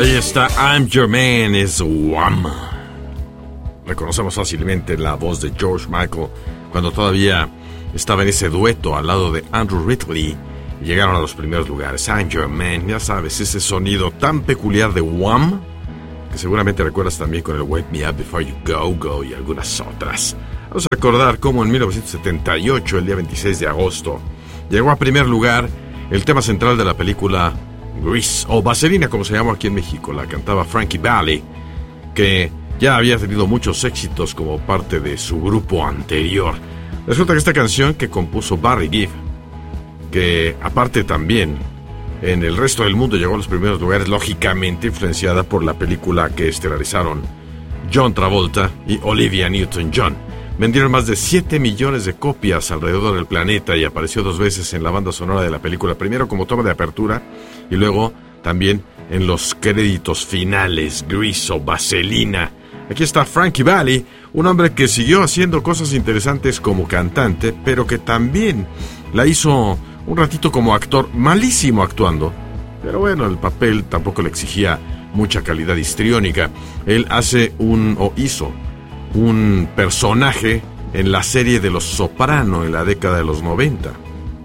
Ahí está, I'm Your Man, es Wham. Reconocemos fácilmente la voz de George Michael cuando todavía estaba en ese dueto al lado de Andrew Ridgeley. Llegaron a los primeros lugares. I'm Your Man, ya sabes, ese sonido tan peculiar de Wham, que seguramente recuerdas también con el Wake Me Up Before You Go y algunas otras. Vamos a recordar cómo en 1978, el día 26 de agosto, llegó a primer lugar el tema central de la película Grease, o Vaselina, como se llama aquí en México. La cantaba Frankie Valli, que ya había tenido muchos éxitos como parte de su grupo anterior. Resulta que esta canción que compuso Barry Gibb, que aparte también en el resto del mundo llegó a los primeros lugares, lógicamente influenciada por la película que estelarizaron John Travolta y Olivia Newton-John. Vendieron más de 7 millones de copias alrededor del planeta y apareció 2 veces en la banda sonora de la película, primero como toma de apertura y luego también en los créditos finales. Grease o Vaselina. Aquí está Frankie Valli, un hombre que siguió haciendo cosas interesantes como cantante, pero que también la hizo un ratito como actor, malísimo actuando, pero bueno, el papel tampoco le exigía mucha calidad histriónica. Él hizo un personaje en la serie de Los Soprano en la década de los 90.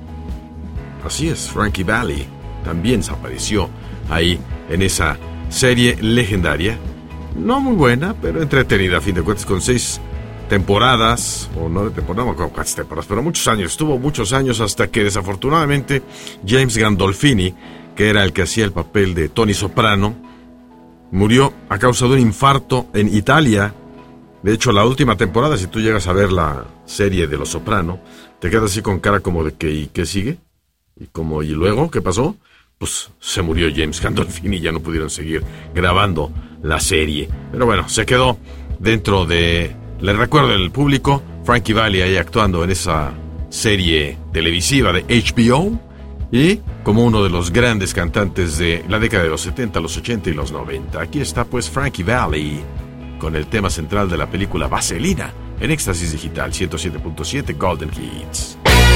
Así es, Frankie Valli también se apareció ahí en esa serie legendaria, no muy buena, pero entretenida a fin de cuentas, con 6 temporadas, o no de temporada, no me acuerdo cuántas temporadas, pero muchos años, estuvo muchos años hasta que desafortunadamente James Gandolfini, que era el que hacía el papel de Tony Soprano, murió a causa de un infarto en Italia. De hecho, la última temporada, si tú llegas a ver la serie de Los Soprano, te quedas así con cara como de que ¿y qué sigue? ¿Y luego qué pasó? Pues se murió James Gandolfini y ya no pudieron seguir grabando la serie. Pero bueno, se quedó dentro de... Le recuerdo al público, Frankie Valli ahí actuando en esa serie televisiva de HBO y como uno de los grandes cantantes de la década de los 70, los 80 y los 90. Aquí está pues Frankie Valli con el tema central de la película Vaselina en Éxtasis Digital 107.7 Golden Hits.